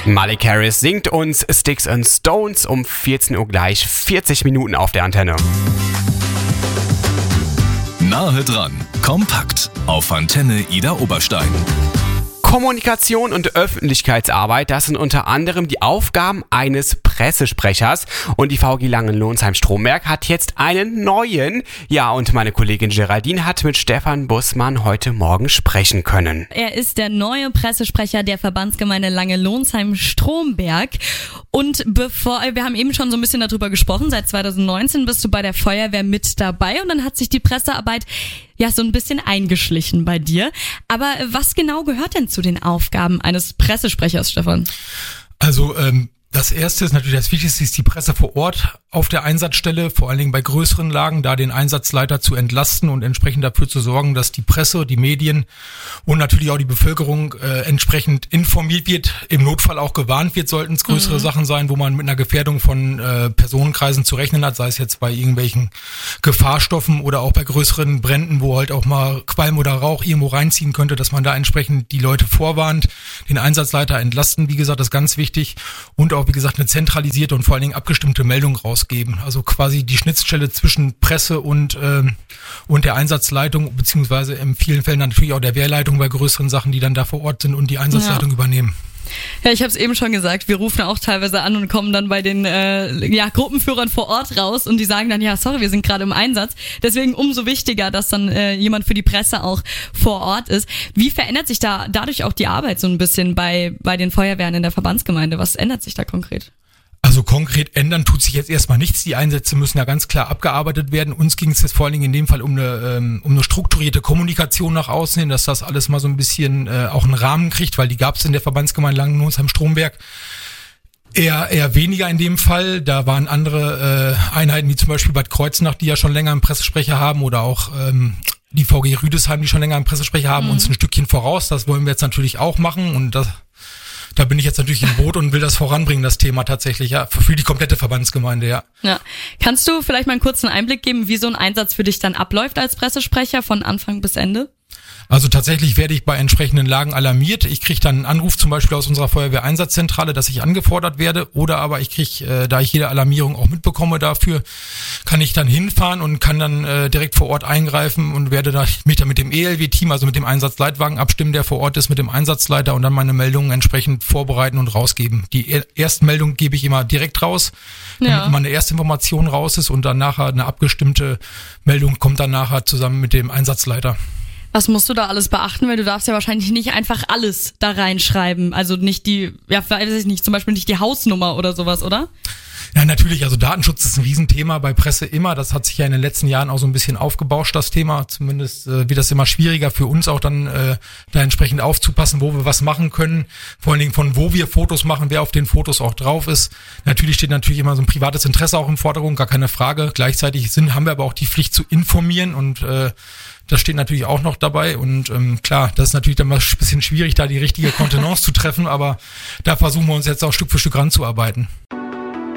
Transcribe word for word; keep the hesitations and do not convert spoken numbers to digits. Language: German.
Malik Harris singt uns Sticks and Stones um vierzehn Uhr gleich, vierzig Minuten auf der Antenne. Nahe dran, kompakt auf Antenne Ida Oberstein. Kommunikation und Öffentlichkeitsarbeit, das sind unter anderem die Aufgaben eines Pressesprechers. Und die V G Langenlohnsheim-Stromberg hat jetzt einen neuen. Ja, und meine Kollegin Geraldine hat mit Stefan Bussmann heute Morgen sprechen können. Er ist der neue Pressesprecher der Verbandsgemeinde Langenlohnsheim-Stromberg. Und bevor, wir haben eben schon so ein bisschen darüber gesprochen, seit zwanzig neunzehn bist du bei der Feuerwehr mit dabei und dann hat sich die Pressearbeit ja so ein bisschen eingeschlichen bei dir. Aber was genau gehört denn zu den Aufgaben eines Pressesprechers, Stefan? Also ähm, das Erste ist natürlich, das Wichtigste ist die Presse vor Ort auf der Einsatzstelle, vor allen Dingen bei größeren Lagen, da den Einsatzleiter zu entlasten und entsprechend dafür zu sorgen, dass die Presse, die Medien und natürlich auch die Bevölkerung äh, entsprechend informiert wird, im Notfall auch gewarnt wird, sollten es größere mhm. Sachen sein, wo man mit einer Gefährdung von äh, Personenkreisen zu rechnen hat, sei es jetzt bei irgendwelchen Gefahrstoffen oder auch bei größeren Bränden, wo halt auch mal Qualm oder Rauch irgendwo reinziehen könnte, dass man da entsprechend die Leute vorwarnt, den Einsatzleiter entlasten, wie gesagt, das ist ganz wichtig, und auch, wie gesagt, eine zentralisierte und vor allen Dingen abgestimmte Meldung rausgeben. Also quasi die Schnittstelle zwischen Presse und ähm, und der Einsatzleitung, beziehungsweise in vielen Fällen natürlich auch der Wehrleitung bei größeren Sachen, die dann da vor Ort sind und die Einsatzleitung ja. übernehmen. Ja, ich habe es eben schon gesagt, wir rufen auch teilweise an und kommen dann bei den äh, ja, Gruppenführern vor Ort raus und die sagen dann, ja sorry, wir sind gerade im Einsatz. Deswegen umso wichtiger, dass dann äh, jemand für die Presse auch vor Ort ist. Wie verändert sich da dadurch auch die Arbeit so ein bisschen bei bei den Feuerwehren in der Verbandsgemeinde? Was ändert sich da konkret? Also konkret ändern tut sich jetzt erstmal nichts. Die Einsätze müssen ja ganz klar abgearbeitet werden. Uns ging es jetzt vor allen Dingen in dem Fall um eine, ähm, um eine strukturierte Kommunikation nach außen hin, dass das alles mal so ein bisschen äh, auch einen Rahmen kriegt, weil die gab es in der Verbandsgemeinde Langenlohnsheim-Stromberg eher eher weniger in dem Fall. Da waren andere äh, Einheiten, wie zum Beispiel Bad Kreuznach, die ja schon länger einen Pressesprecher haben, oder auch ähm, die V G Rüdesheim, die schon länger einen Pressesprecher haben, mhm. uns ein Stückchen voraus. Das wollen wir jetzt natürlich auch machen, und das Da bin ich jetzt natürlich im Boot und will das voranbringen, das Thema tatsächlich, ja, für die komplette Verbandsgemeinde, ja. Ja. Kannst du vielleicht mal einen kurzen Einblick geben, wie so ein Einsatz für dich dann abläuft als Pressesprecher von Anfang bis Ende? Also tatsächlich werde ich bei entsprechenden Lagen alarmiert. Ich kriege dann einen Anruf zum Beispiel aus unserer Feuerwehreinsatzzentrale, dass ich angefordert werde. Oder aber ich kriege, äh, da ich jede Alarmierung auch mitbekomme dafür, kann ich dann hinfahren und kann dann äh, direkt vor Ort eingreifen und werde da, mich dann mit dem E L W-Team, also mit dem Einsatzleitwagen abstimmen, der vor Ort ist, mit dem Einsatzleiter, und dann meine Meldungen entsprechend vorbereiten und rausgeben. Die er- Erstmeldung gebe ich immer direkt raus, damit ja. meine erste Information raus ist, und dann nachher eine abgestimmte Meldung kommt dann nachher zusammen mit dem Einsatzleiter. Was musst du da alles beachten? Weil du darfst ja wahrscheinlich nicht einfach alles da reinschreiben. Also nicht die, ja, weiß ich nicht, zum Beispiel nicht die Hausnummer oder sowas, oder? Ja, natürlich. Also Datenschutz ist ein Riesenthema bei Presse immer. Das hat sich ja in den letzten Jahren auch so ein bisschen aufgebauscht, das Thema. Zumindest äh, wird das immer schwieriger für uns auch dann äh, da entsprechend aufzupassen, wo wir was machen können. Vor allen Dingen von wo wir Fotos machen, wer auf den Fotos auch drauf ist. Natürlich steht natürlich immer so ein privates Interesse auch im Vordergrund, gar keine Frage. Gleichzeitig sind, haben wir aber auch die Pflicht zu informieren, und äh, das steht natürlich auch noch dabei, und ähm, klar, das ist natürlich dann mal ein bisschen schwierig, da die richtige Kontenance zu treffen, aber da versuchen wir uns jetzt auch Stück für Stück ranzuarbeiten.